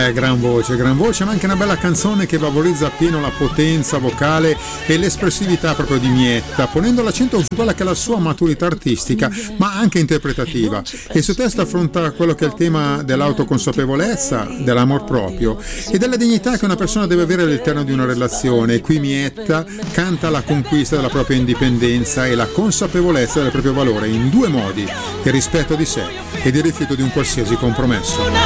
Gran voce, ma anche una bella canzone che valorizza appieno la potenza vocale e l'espressività proprio di Mietta, ponendo l'accento su quella che è la sua maturità artistica, ma anche interpretativa. E il suo testo affronta quello che è il tema dell'autoconsapevolezza, dell'amor proprio e della dignità che una persona deve avere all'interno di una relazione. E qui Mietta canta la conquista della propria indipendenza e la consapevolezza del proprio valore in due modi: il rispetto di sé ed il rifiuto di un qualsiasi compromesso.